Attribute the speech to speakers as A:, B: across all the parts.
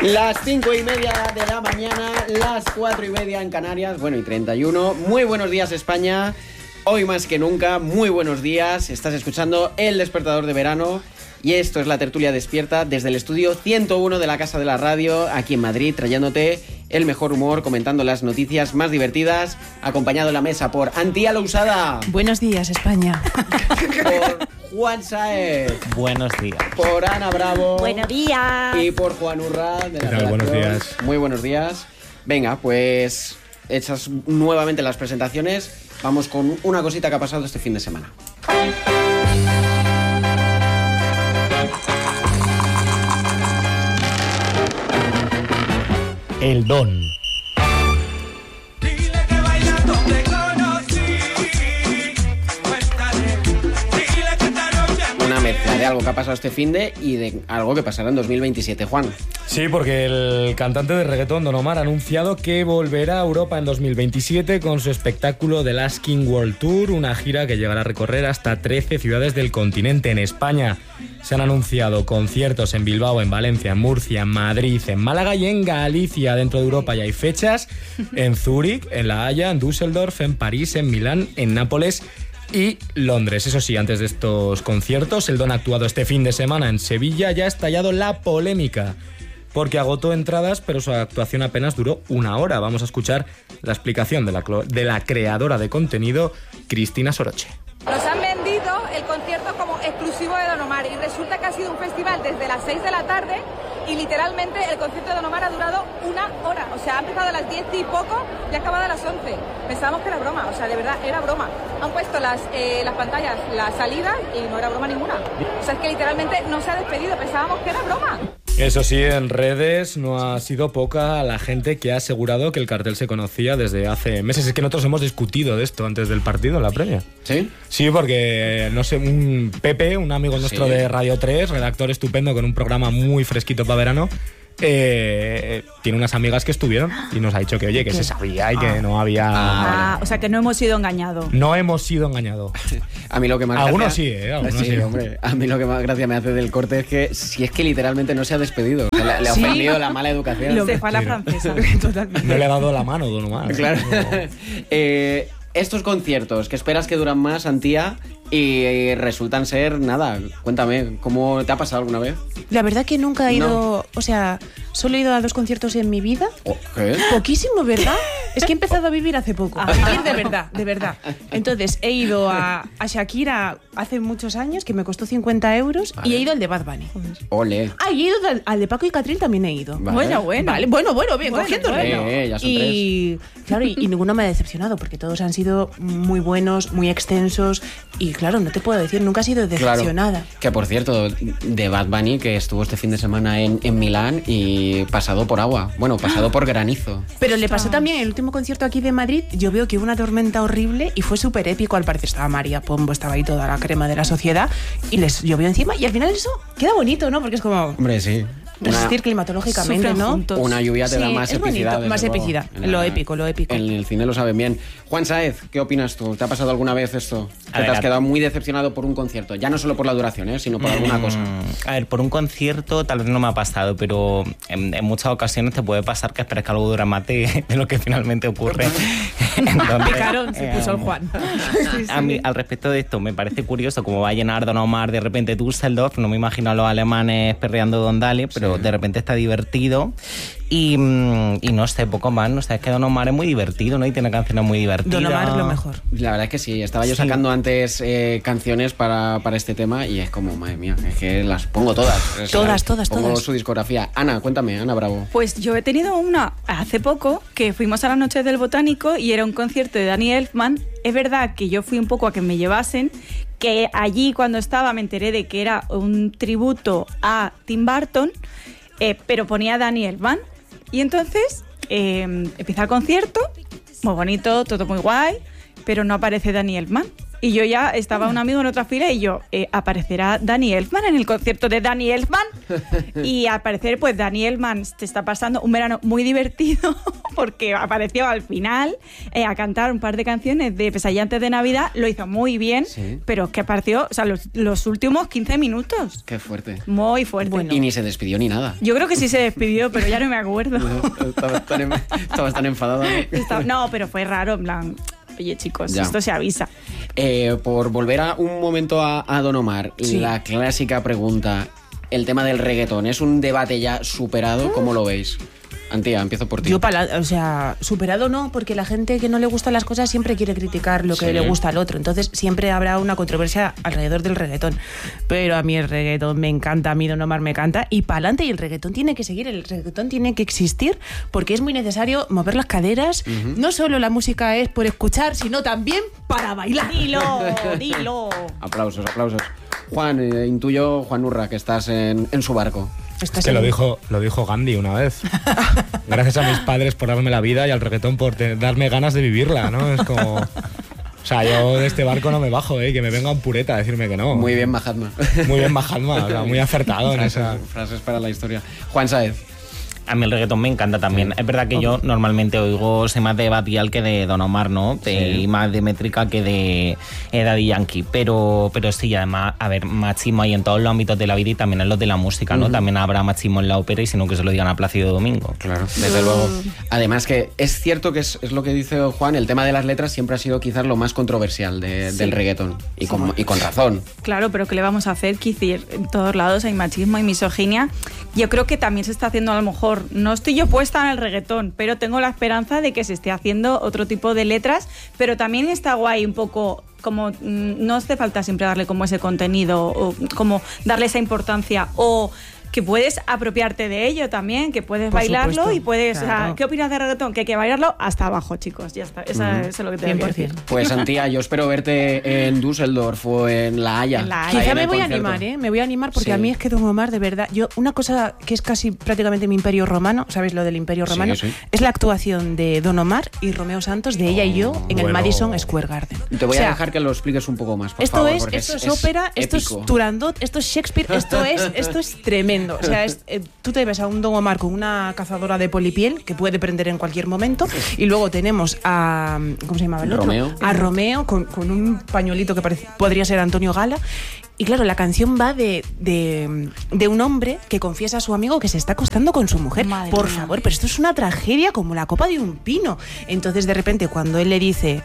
A: Las 5:30 de la mañana, las 4:30 en Canarias, bueno, y 31. Muy buenos días, España. Hoy más que nunca, muy buenos días. Estás escuchando El Despertador de Verano y esto es la tertulia despierta desde el estudio 101 de la Casa de la Radio, aquí en Madrid, trayéndote el mejor humor, comentando las noticias más divertidas, acompañado en la mesa por Antía Lousada.
B: Buenos días, España.
A: Por Juan Saez.
C: Buenos días.
A: Por Ana Bravo.
D: Buenos días.
A: Y por Juan Urra de la redacción.
E: Buenos días.
A: Muy buenos días. Venga, pues hechas nuevamente las presentaciones, vamos con una cosita que ha pasado este fin de semana.
E: El don.
A: Una mezcla de algo que ha pasado este finde y de algo que pasará en 2027, Juan.
E: Sí, porque el cantante de reggaetón Don Omar ha anunciado que volverá a Europa en 2027 con su espectáculo The Last King World Tour, una gira que llegará a recorrer hasta 13 ciudades del continente. En España se han anunciado conciertos en Bilbao, en Valencia, en Murcia, en Madrid, en Málaga y en Galicia. Dentro de Europa ya hay fechas en Zúrich, en La Haya, en Düsseldorf, en París, en Milán, en Nápoles y Londres. Eso sí, antes de estos conciertos, el Don ha actuado este fin de semana en Sevilla. Ya ha estallado la polémica porque agotó entradas, pero su actuación apenas duró una hora. Vamos a escuchar la explicación de la creadora de contenido, Cristina Soroche.
F: Nos han vendido el concierto como exclusivo de Don Omar y resulta que ha sido un festival desde las 6 de la tarde y literalmente el concierto de Don Omar ha durado una hora. O sea, ha empezado a las 10 y poco y ha acabado a las 11. Pensábamos que era broma, o sea, de verdad, era broma. Han puesto las pantallas, la salida y no era broma ninguna. O sea, es que literalmente no se ha despedido, pensábamos que era broma.
E: Eso sí, en redes no ha sido poca la gente que ha asegurado que el cartel se conocía desde hace meses. Es que nosotros hemos discutido de esto antes del partido en la previa.
A: ¿Sí?
E: Sí, porque, no sé, un Pepe, un amigo nuestro de Radio 3, redactor estupendo con un programa muy fresquito para verano, tiene unas amigas que estuvieron y nos ha dicho que, oye, que se sabía y que no había...
D: Vale. O sea, que no hemos sido engañados.
E: No hemos sido engañados.
A: A mí lo que más
E: algunos
A: gracia...
E: sí, algunos sí.
A: Hombre, a mí lo que más gracia me hace del corte es que si es que literalmente no se ha despedido. O sea, le ha ofendido la mala educación.
D: Se fue a la francesa. Totalmente.
E: No le ha dado la mano, Don Omar.
A: Claro.
E: No.
A: Estos conciertos que esperas que duran más, Antía, y resultan ser nada. Cuéntame, ¿cómo te ha pasado alguna vez?
B: La verdad que nunca he ido, o sea, solo he ido a 2 conciertos en mi vida.
A: ¿Qué?
B: Poquísimo, ¿verdad? Es que he empezado a vivir hace poco. A vivir de verdad. Entonces, he ido a Shakira hace muchos años, que me costó 50 euros,
A: Vale.
B: y he ido al de Bad Bunny.
A: Ole.
B: Y he ido al de Paco y Catril también he ido.
A: Vale.
D: Bueno.
B: Vale, bueno, bien, cogiendo el ritmo.
A: Ya son
B: Y claro, y ninguno me ha decepcionado, porque todos han sido muy buenos, muy extensos, y claro, no te puedo decir, nunca he sido decepcionada.
A: Claro. Que por cierto, de Bad Bunny, que estuvo este fin de semana en Milán y pasado por agua. Bueno, pasado por granizo.
B: Pero le pasó también el último concierto aquí de Madrid. Yo veo que hubo una tormenta horrible y fue súper épico. Al parecer estaba María Pombo, estaba ahí toda la crema de la sociedad y les llovió encima. Y al final eso queda bonito, ¿no? Porque es como
A: Hombre, sí.
B: resistir climatológicamente,
D: Sufren
B: ¿no?
D: juntos.
A: Una lluvia te da
B: Sí,
A: más
B: es bonito,
A: epicidad. desde
B: más
A: luego.
B: epicidad. Lo épico.
A: En el cine lo saben bien. Juan Saez, ¿qué opinas tú? ¿Te ha pasado alguna vez esto? Que te has quedado muy decepcionado por un concierto. Ya no solo por la duración, sino por alguna cosa.
C: A ver, por un concierto tal vez no me ha pasado, pero en muchas ocasiones te puede pasar que esperes que algo dure más de lo que finalmente ocurre. Entonces,
D: Picaron, se puso el Juan.
C: A mí, al respecto de esto, me parece curioso cómo va a llenar Don Omar de repente Düsseldorf. No me imagino a los alemanes perreando Don Dali, pero de repente está divertido. Y no sé, poco más, no sé, es que Don Omar es muy divertido, ¿no? Y tiene canciones muy divertidas.
B: Don Omar es lo mejor.
A: La verdad es que sí. Estaba yo sacando antes canciones para este tema y es como, madre mía, es que las pongo todas.
B: Todas.
A: Pongo su discografía. Ana, cuéntame, Ana Bravo.
D: Pues yo he tenido una hace poco que fuimos a la Noche del Botánico y era un concierto de Danny Elfman. Es verdad que yo fui un poco a que me llevasen, que allí cuando estaba me enteré de que era un tributo a Tim Burton, pero ponía a Danny Elfman. Y entonces empieza el concierto, muy bonito, todo muy guay, pero no aparece Danny Elfman. Y yo ya estaba un amigo en otra fila y yo, ¿aparecerá Danny Elfman en el concierto de Danny Elfman? Y al parecer, pues Danny Elfman te está pasando un verano muy divertido porque apareció al final a cantar un par de canciones de Pesadillas de Navidad. Lo hizo muy bien, sí. Pero que apareció, o sea, los últimos 15 minutos.
A: Qué fuerte.
D: Muy fuerte.
A: Bueno. Y ni se despidió ni nada.
D: Yo creo que sí se despidió, pero ya no me acuerdo.
A: Estabas tan enfadado.
D: No, pero fue raro, en plan... Oye, chicos, ya. Esto se avisa.
A: Por volver un momento a Don Omar, sí. La clásica pregunta, el tema del reggaetón, ¿es un debate ya superado? ¿Cómo lo veis? Antía, empiezo por ti.
B: Yo, superado no, porque la gente que no le gustan las cosas siempre quiere criticar lo que le gusta al otro. Entonces siempre habrá una controversia alrededor del reggaetón. Pero a mí el reggaetón me encanta, a mí Don Omar me encanta. Y para adelante, y el reggaetón tiene que seguir, el reggaetón tiene que existir, porque es muy necesario mover las caderas. Uh-huh. No solo la música es por escuchar, sino también para bailar.
D: Dilo.
A: Aplausos. Juan, intuyo, Juan Urra, que estás en su barco.
E: Es que lo dijo Gandhi una vez. Gracias a mis padres por darme la vida y al reggaetón por darme ganas de vivirla, ¿no? Es como... O sea, yo de este barco no me bajo, que me venga un pureta a decirme que no.
A: Muy bien, Mahatma.
E: Muy bien, Mahatma, o sea, muy acertado en esa...
A: Frases para la historia. Juan Sáez.
C: A mí el reggaetón me encanta también. Sí. Es verdad que yo normalmente oigo más de Batial que de Don Omar, ¿no? Y más de Métrica que de Daddy Yankee. Pero sí, además, a ver, machismo hay en todos los ámbitos de la vida y también en los de la música, ¿no? Uh-huh. También habrá machismo en la ópera y sino que se lo digan a Plácido Domingo.
A: Claro, desde luego. Además que es cierto que es lo que dice Juan, el tema de las letras siempre ha sido quizás lo más controversial del reggaetón. Y con razón.
D: Claro, pero ¿qué le vamos a hacer? Quizir, en todos lados hay machismo y misoginia. Yo creo que también se está haciendo a lo mejor. No estoy yo puesta en el reggaetón, pero tengo la esperanza de que se esté haciendo otro tipo de letras, pero también está guay un poco como no hace falta siempre darle como ese contenido o como darle esa importancia o que puedes apropiarte de ello también, que puedes por bailarlo supuesto. Y puedes... Claro. O sea, ¿qué opinas de reggaetón? Que hay que bailarlo hasta abajo, chicos. Ya está. Eso es lo que te voy a decir.
A: Pues, Antía, yo espero verte en Düsseldorf o en La Haya.
B: Quizá me voy a animar, Me voy a animar porque a mí es que Don Omar, de verdad... Una cosa que es casi prácticamente mi imperio romano, ¿sabes lo del imperio romano? Sí. Es la actuación de Don Omar y Romeo Santos, de ella y yo, en el Madison Square Garden.
A: Te voy a dejar que lo expliques un poco más, por
B: esto
A: favor.
B: Esto es ópera, esto es Turandot, esto es Shakespeare, esto es tremendo. O sea, tú te ves a un Don Omar con una cazadora de polipiel que puede prender en cualquier momento y luego tenemos a... ¿Cómo se llamaba el otro?
A: Romeo.
B: A Romeo con un pañuelito que podría ser Antonio Gala. Y claro, la canción va de un hombre que confiesa a su amigo que se está acostando con su mujer. Madre por favor, pero esto es una tragedia como la copa de un pino. Entonces, de repente, cuando él le dice,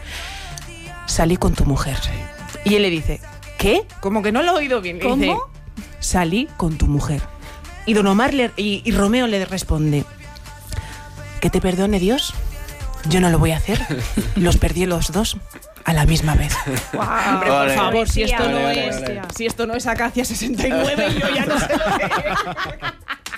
B: salí con tu mujer. Y él le dice, ¿qué? Como que no lo he oído bien.
D: ¿Cómo?
B: Dice, salí con tu mujer. Y Don Omar y Romeo le responde, que te perdone Dios, yo no lo voy a hacer, los perdí los dos a la misma vez.
D: Wow.
B: Hombre, por favor, si esto no es Acacia 69, yo ya no sé lo que es.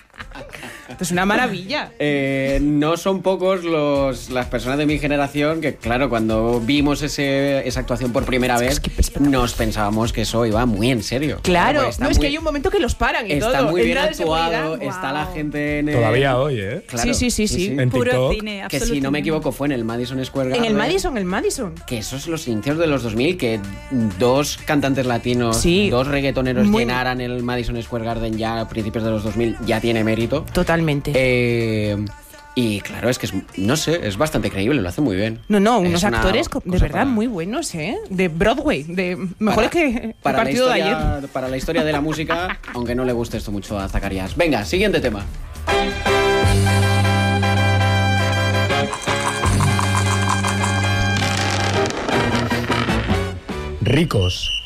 B: Esto es una maravilla.
A: No son pocos las personas de mi generación que, claro, cuando vimos esa actuación por primera vez, nos pensábamos que eso iba muy en serio.
B: Claro, es que hay un momento que los paran y
A: está
B: todo.
A: Está muy bien actuado, está la gente en
E: Todavía hoy, ¿eh?
A: Claro,
B: sí.
E: En
D: puro
E: TikTok,
D: cine,
A: que si no me equivoco fue en el Madison Square Garden.
B: En el Madison.
A: Que esos son los inicios de los 2000, que dos cantantes latinos, dos reggaetoneros llenaran el Madison Square Garden ya a principios de los 2000, ya tiene mérito.
B: Totalmente.
A: Y claro, es que no sé, es bastante creíble, lo hace muy bien.
B: No, unos actores de verdad muy buenos, de Broadway, mejores que el partido de ayer.
A: Para la historia de la música, aunque no le guste esto mucho a Zacarías. Venga, siguiente tema.
E: Ricos.